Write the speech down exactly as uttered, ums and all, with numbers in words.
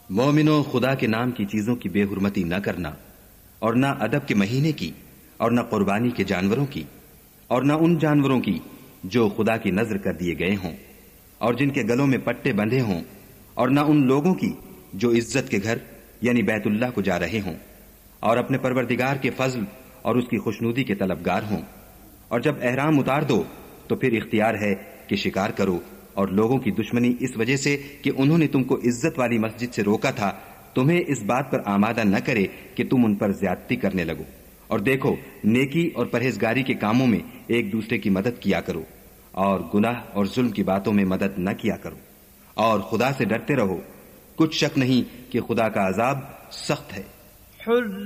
मोमिनो, खुदा के नाम की चीजों की बेहुरमती न करना, और न अदब के महीने की, और न कुर्बानी के जानवरों की, और न उन जानवरों की जो खुदा की नजर कर दिए गए हों और जिनके गलों में पट्टे बंधे हों, और न उन लोगों की जो इज्जत के घर यानी बैतुल्लाह को जा रहे हों और अपने परवरदिगार के फजल और उसकी खुशनुदी के तलबगार हों। और जब एहराम उतार दो तो फिर इख्तियार है कि शिकार करो, और लोगों की दुश्मनी इस वजह से कि उन्होंने तुमको इज्जत वाली मस्जिद से रोका था, तुम्हें इस बात पर आमादा न करे कि तुम उन पर ज्यादती करने लगो। और देखो, नेकी और परहेजगारी के कामों में एक दूसरे की मदद किया करो, और गुनाह और जुल्म की बातों में मदद न किया करो, और खुदा से डरते रहो। कुछ शक नहीं कि खुदा का अजाब सख्त है।